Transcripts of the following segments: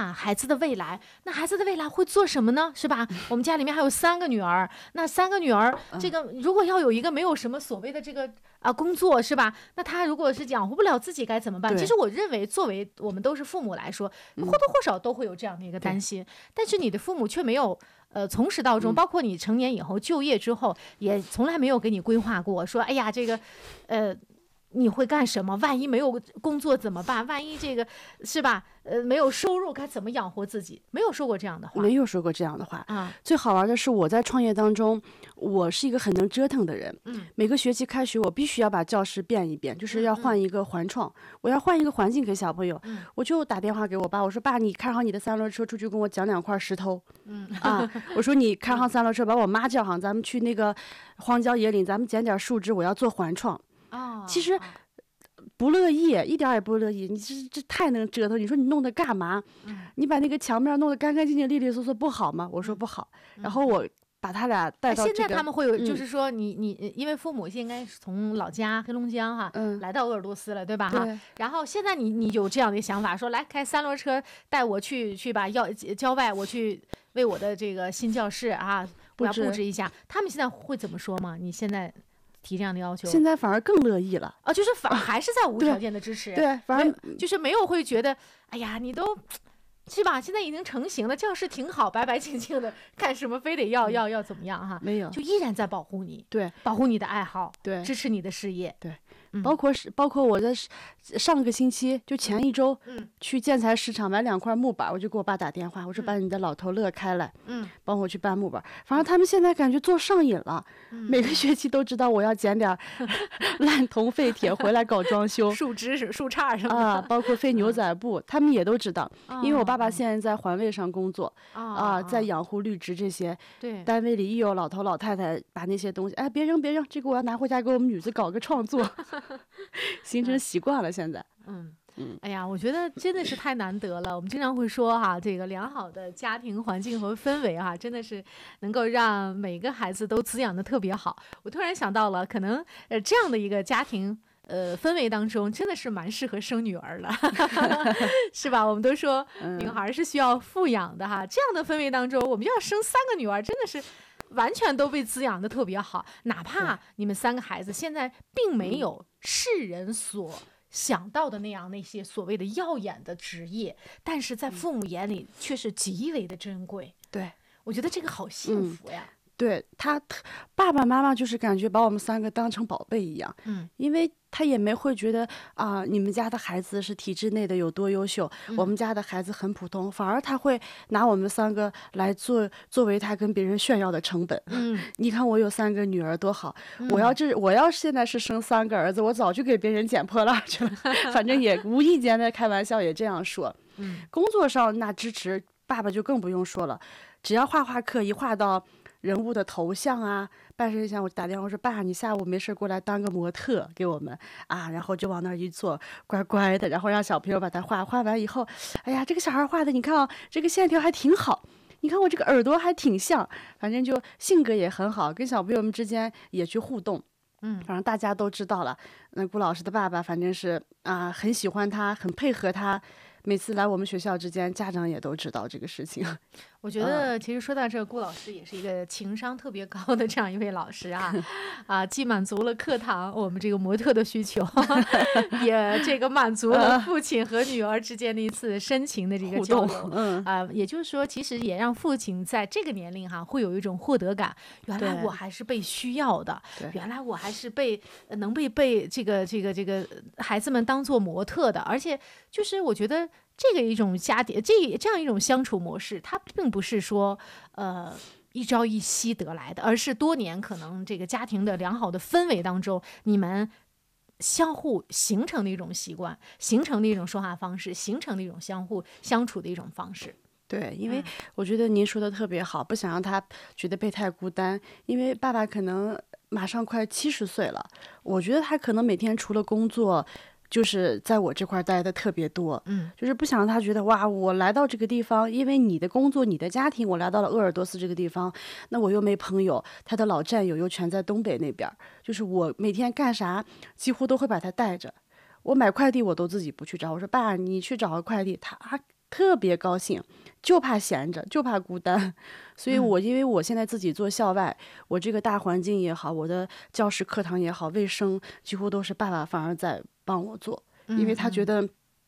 啊，孩子的未来，那孩子的未来会做什么呢？是吧？我们家里面还有3个女儿，那3个女儿，这个如果要有一个没有什么所谓的这个工作，是吧？那她如果是养活不了自己该怎么办？其实我认为，作为我们都是父母来说，或多或少都会有这样的一个担心，但是你的父母却没有。从始到终，包括你成年以后就业之后，也从来没有给你规划过，说，哎呀，这个，你会干什么？万一没有工作怎么办？万一这个是吧？没有收入该怎么养活自己？没有说过这样的话， 没有说过这样的话啊。 最好玩的是我在创业当中，我是一个很能折腾的人。每个学期开学，我必须要把教室变一遍，就是要换一个环创，我要换一个环境给小朋友。我就打电话给我爸，我说爸，你开好你的3轮车出去跟我讲2块石头。我说你开上3轮车，把我妈叫上，咱们去那个荒郊野岭，咱们捡点树枝，我要做环创。其实不乐意，一点也不乐意。你这太能折腾，你说你弄得干嘛？你把那个墙面弄得干干净净、利利索索不好吗？我说不好。然后我把他俩带到这个。 现在他们会有，就是说你因为父母应该是从老家黑龙江哈，来到鄂尔多斯了，对吧哈？然后现在你有这样的想法，说来开3轮车带我去把郊外，我去为我的这个新教室啊，我要布置一下。他们现在会怎么说吗？你现在提这样的要求， 现在反而更乐意了就是反而还是在无条件的支持， 对，反而就是没有会觉得，哎呀，你都是吧？现在已经成型了，教室挺好，白白净净的，干什么非得要怎么样哈？ 没有， 就依然在保护你， 对， 保护你的爱好， 对， 支持你的事业， 对。包括我在上个星期就前一周，去建材市场买2块木板，我就给我爸打电话，我说把你的老头乐开来，帮我去搬木板。反正他们现在感觉做上瘾了，每个学期都知道我要捡点烂铜废铁回来搞装修， 树枝树杈什么的包括废牛仔布，他们也都知道，因为我爸爸现在在环卫上工作在养护绿植这些， 对， 单位里一有老头老太太把那些东西，哎，别扔，这个我要拿回家给我们女子搞个创作。形成习惯了，现在。 哎呀，我觉得真的是太难得了。我们经常会说哈，这个良好的家庭环境和氛围哈，真的是能够让每个孩子都滋养的特别好。我突然想到了，可能这样的一个家庭氛围当中，真的是蛮适合生女儿了，是吧？我们都说女孩是需要富养的哈，这样的氛围当中，我们要生3个女儿，真的是。完全都被滋养的特别好，哪怕你们3个孩子现在并没有世人所想到的那些所谓的耀眼的职业，但是在父母眼里却是极为的珍贵。 对， 我觉得这个好幸福呀。 对，爸爸妈妈就是感觉把我们3个当成宝贝一样，因为他也没会觉得你们家的孩子是体制内的有多优秀，我们家的孩子很普通，反而他会拿我们3个来作为他跟别人炫耀的成本。你看我有3个女儿多好，我要现在是生3个儿子，我早就给别人捡破烂去了。反正也无意间的开玩笑也这样说。工作上那支持爸爸就更不用说了，只要画课一画到人物的头像啊，半身像，我打电话说爸，你下午没事过来当个模特给我们然后就往那儿一坐，乖乖的，然后让小朋友把它画完以后，哎呀，这个小孩画的，你看这个线条还挺好，你看我这个耳朵还挺像，反正就性格也很好，跟小朋友们之间也去互动。反正大家都知道了，那顾老师的爸爸反正是很喜欢他，很配合他。每次来我们学校之间，家长也都知道这个事情。 我觉得其实说到这，顾老师也是一个情商特别高的这样一位老师既满足了课堂我们这个模特的需求，也这个满足了父亲和女儿之间的一次深情的这个交流。也就是说，其实也让父亲在这个年龄会有一种获得感，原来我还是被需要的，原来我还是能被这个孩子们当做模特的，而且就是我觉得。这个一种家庭，这样一种相处模式，它并不是说一朝一夕得来的，而是多年可能这个家庭的良好的氛围当中，你们相互形成的一种习惯，形成的一种说话方式，形成的一种相互相处的一种方式。 对，因为我觉得您说的特别好，不想让他觉得被太孤单，因为爸爸可能马上快70岁了，我觉得他可能每天除了工作。就是在我这块待的特别多，就是不想让他觉得哇，我来到这个地方，因为你的工作、你的家庭，我来到了鄂尔多斯这个地方，那我又没朋友，他的老战友又全在东北那边，就是我每天干啥几乎都会把他带着，我买快递我都自己不去找，我说爸，你去找个快递，他特别高兴，就怕闲着，就怕孤单。所以因为我现在自己做校外，我这个大环境也好，我的教室课堂也好，卫生几乎都是爸爸反而在帮我做，因为他觉得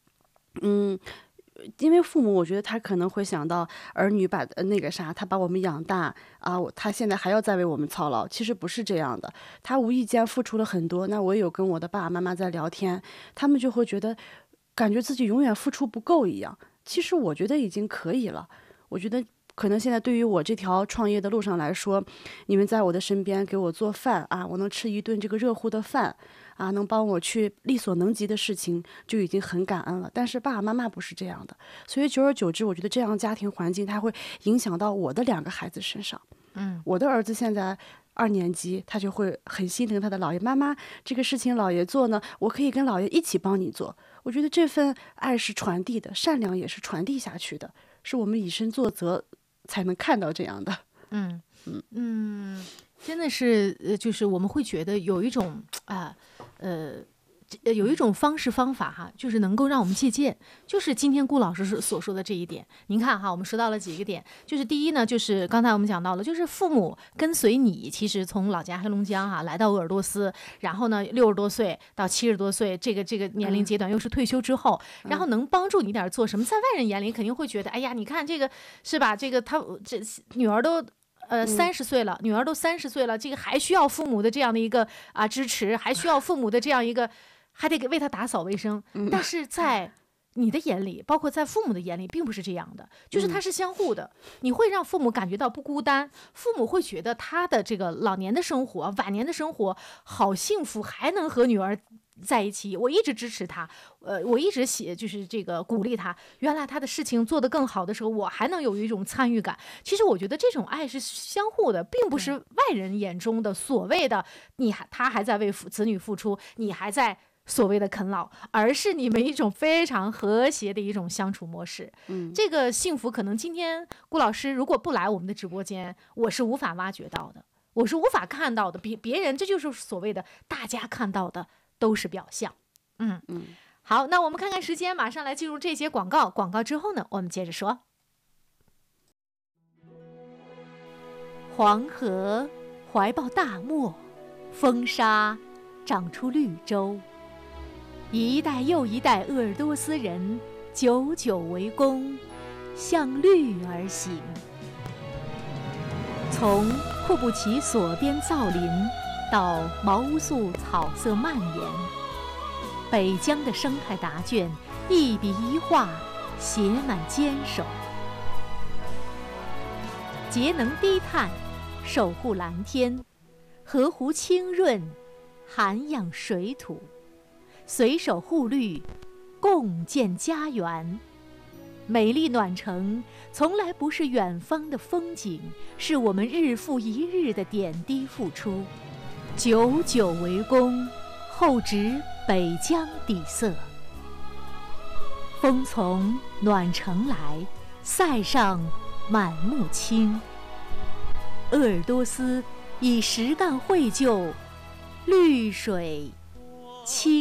因为父母，我觉得他可能会想到儿女把他把我们养大啊，他现在还要再为我们操劳。其实不是这样的，他无意间付出了很多。那我也有跟我的爸爸妈妈在聊天，他们就会觉得，感觉自己永远付出不够一样。其实我觉得已经可以了。我觉得可能现在对于我这条创业的路上来说，你们在我的身边给我做饭啊，我能吃一顿这个热乎的饭。啊，能帮我去力所能及的事情就已经很感恩了。但是爸爸妈妈不是这样的，所以久而久之，我觉得这样家庭环境它会影响到我的2个孩子身上。我的儿子现在2年级，他就会很心疼他的姥爷，妈妈这个事情姥爷做呢，我可以跟姥爷一起帮你做。我觉得这份爱是传递的，善良也是传递下去的，是我们以身作则才能看到这样的。 真的是就是我们会觉得有一种有一种方式方法哈，就是能够让我们借鉴，就是今天顾老师所说的这一点。您看哈，我们说到了几个点，就是第一呢，就是刚才我们讲到了，就是父母跟随你，其实从老家黑龙江哈来到鄂尔多斯，然后呢60多岁到70多岁这个年龄阶段，又是退休之后，然后能帮助你点做什么，在外人眼里肯定会觉得，哎呀，你看这个是吧？这个这女儿都。30岁了，女儿都30岁了，这个还需要父母的这样的一个支持，还需要父母的这样一个，还得为他打扫卫生。但是在你的眼里，包括在父母的眼里，并不是这样的，就是它是相互的。你会让父母感觉到不孤单，父母会觉得他的这个老年的生活、晚年的生活好幸福，还能和女儿在一起。我一直支持他，我一直就是这个鼓励他。原来他的事情做得更好的时候，我还能有一种参与感。其实我觉得这种爱是相互的，并不是外人眼中的所谓的他还在为子女付出，你还在所谓的啃老，而是你们一种非常和谐的一种相处模式。这个幸福可能今天顾老师如果不来我们的直播间，我是无法挖掘到的，我是无法看到的。别人这就是所谓的大家看到的都是表象。好，那我们看看时间，马上来进入这节广告。广告之后呢，我们接着说。黄河怀抱大漠，风沙长出绿洲。一代又一代鄂尔多斯人久久为功，向绿而行。从库布齐索边造林到毛乌素草色蔓延，北疆的生态答卷一笔一画写满坚守。节能低碳，守护蓝天，河湖清润，涵养水土，随手护绿，共建家园。美丽暖城从来不是远方的风景，是我们日复一日的点滴付出。久久为功，厚植北疆底色。风从暖城来，塞上满目青。鄂尔多斯以实干绘就，绿水青。